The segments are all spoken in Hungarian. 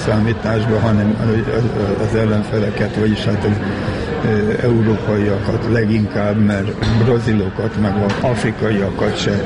számításba, hanem az ellenfeleket, vagyis hát az európaiakat leginkább, mert brazilokat, meg az afrikaiakat se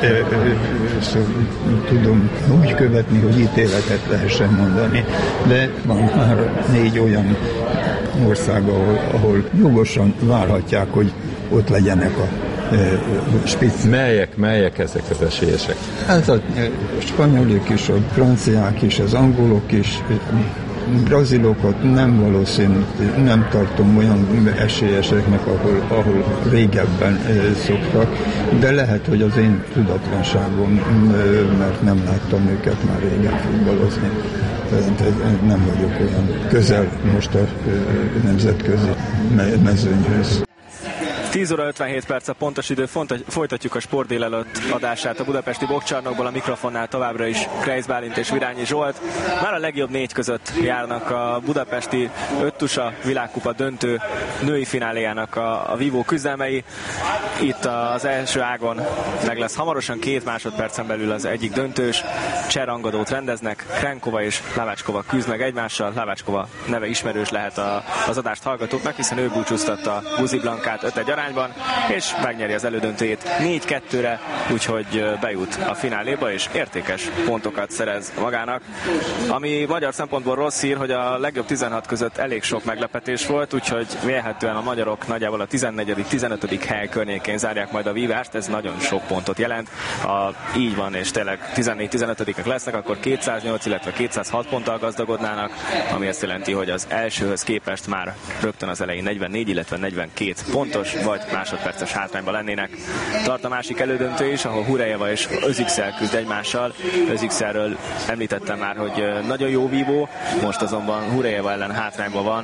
tudom úgy követni, hogy ítéletet lehessen mondani. De van már 4 olyan ország, ahol jogosan várhatják, hogy ott legyenek a spitz. Melyek ezek az esélyesek? Hát a spanyolok is, a franciák is, az angolok is, brazilokat nem valószínű, nem tartom olyan esélyeseknek, ahol régebben szoktak, de lehet, hogy az én tudatlanságom, mert nem láttam őket már régen futballozni. Nem vagyok olyan közel most a nemzetközi mezőnyhöz. 10 óra 57 perc a pontos idő, folytatjuk a Sport délelőtt adását a budapesti boxcsarnokból, a mikrofonnál továbbra is Kreisz Bálint és Virányi Zsolt. Már a legjobb 4 között járnak a budapesti öttusa világkupa döntő női fináléjának a vívó küzdelmei. Itt az első ágon meg lesz hamarosan 2 másodpercen belül az egyik döntős. Cseh rangadót rendeznek, Krenkova és Lavácskova küzd meg egymással. Lavácskova neve ismerős lehet az adást hallgatóknak, hiszen ő búcsúztatta Guzi Blankát 5-1 arányban, és megnyeri az elődöntőjét 4-2-re, úgyhogy bejut a fináléba, és értékes pontokat szerez magának. Ami magyar szempontból rossz hír, hogy a legjobb 16 között elég sok meglepetés volt, úgyhogy vélhetően a magyarok nagyjából a 14.-15. hely környékén zárják majd a vívást, ez nagyon sok pontot jelent. Így van, és tényleg 14-15-ek lesznek, akkor 208, illetve 206 ponttal gazdagodnának, ami azt jelenti, hogy az elsőhöz képest már rögtön az elején 44, illetve 42 pontos, vagy másodperces hátrányban lennének. Tart a másik elődöntő is, ahol Hurejeva és Özüksel küzd egymással. Özükselről említettem már, hogy nagyon jó vívó, most azonban Hurejeva ellen hátrányban van.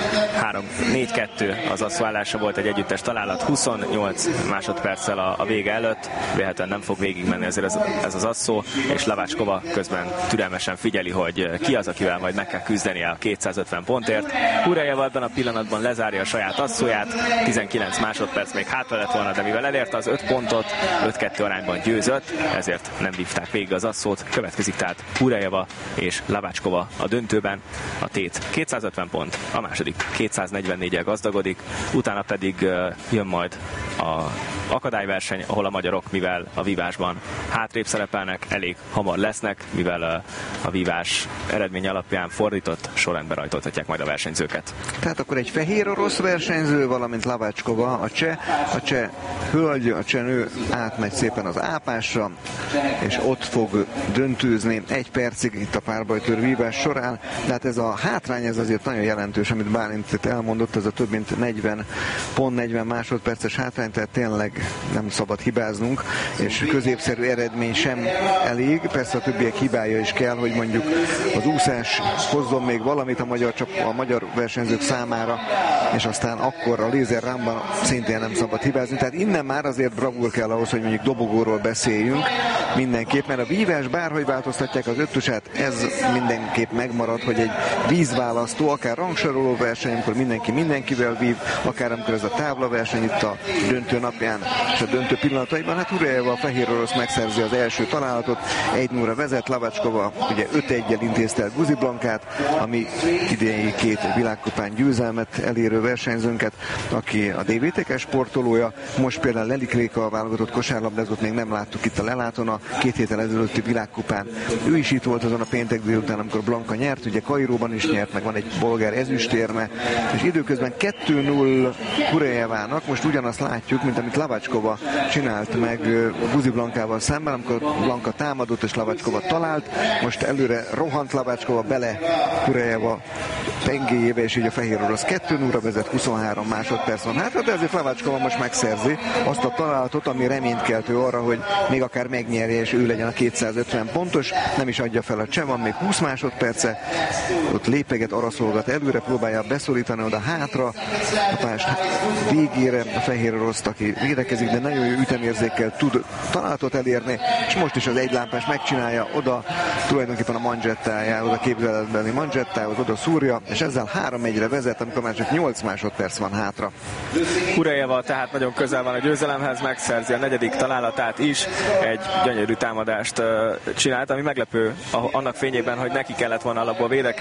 4-2 az asszválása volt egy együttes találat, 28 másodperccel a vége előtt. Vélhetően nem fog végigmenni ezért ez az asszó, és Lavácskova közben türelmesen figyeli, hogy ki az, akivel majd meg kell küzdenie a 250 pontért. Hurejeva ebben a pillanatban lezárja a saját asszóját, 19 másodperc még hátra lett volna, de mivel elérte az 5 pontot, 5-2 arányban győzött, ezért nem vívták végig az asszót. Következik tehát Hurejeva és Lavácskova a döntőben. A tét 250 pont, a második 244-el gazdagodik, utána pedig jön majd a akadályverseny, ahol a magyarok, mivel a vívásban hátrébb szerepelnek, elég hamar lesznek, mivel a vívás eredmény alapján fordított sorrendbe rajtoltatják majd a versenyzőket. Tehát akkor egy fehér orosz versenyző, valamint Lavácskova, a cseh hölgy, a cseh nő átmegy szépen az ápásra, és ott fog döntőzni 1 percig itt a párbajtőr vívás során. Tehát ez a hátrány, ez azért nagyon jelentős, amit Bálint itt elmondott, ez a több mint 40 másodperces hátrány, tehát tényleg nem szabad hibáznunk, és középszerű eredmény sem elég. Persze a többiek hibája is kell, hogy mondjuk az úszás hozzon még valamit a magyar versenyzők számára, és aztán akkor a lézerrámban szintén nem szabad hibázni. Tehát innen már azért bravúr kell ahhoz, hogy mondjuk dobogóról beszéljünk mindenképp, mert a vívás bárhogy változtatják az öttusát, ez mindenképp megmarad, hogy egy vízválasztó, akár rangsoroló verseny, amikor mindenki mindenkivel vív, akár amikor ez a távlaverseny itt a döntő napján és a döntő pillanataiban. Hát Hurejeva, a fehér orosz megszerzi az első találatot, 1-0-ra vezet, Lavácskova ugye 5-1-jel intézte el Guzi Blankát, ami idei 2 világkupán győzelmet elérő versenyzőnket, aki a DVTK sportolója. Most például Lelik Réka, a válogatott kosárlabdázót még nem láttuk itt a lelátón, a 2 héttel ezelőtti világkupán. Ő is itt volt azon a péntek délután, amikor Blanka nyert, ugye Kairóban is nyert, meg van egy bolgár ezüstérme, és időközben 2-0 Hurejevának. Most ugyanazt látjuk, mint amit Lavácskova csinált meg Guzi Blankával szemben, amikor Blanka támadott és Lavácskova talált. Most előre rohant Lavácskova bele Hurejeva pengéjébe, és így a fehér orosz 2-0-ra vezet, 23 másodperc van hátra, de ezért Lavácskova most megszerzi azt a találatot, ami reménykeltő arra, hogy még akár megnyerje, és ő legyen a 250 pontos. Nem is adja fel a cseh, van még 20 másodperce, ott lépeget, araszolgat előre, próbálja beszorítani oda hátra a pályás végére a fehér oroszt, aki védekezik, de nagyon jó ütemérzékkel tud találatot elérni, és most is az egylámpás megcsinálja, oda tulajdonképpen a manzsettájához, a képzeletbeli manzsettához, oda szúrja, és ezzel 3-1-re vezet, amikor már csak 8 másodperc van hátra. Hurejeva tehát nagyon közel van a győzelemhez, megszerzi a 4. találatát is, egy gyönyörű támadást csinált, ami meglepő annak fényében, hogy neki kellett volna alapból védekezni.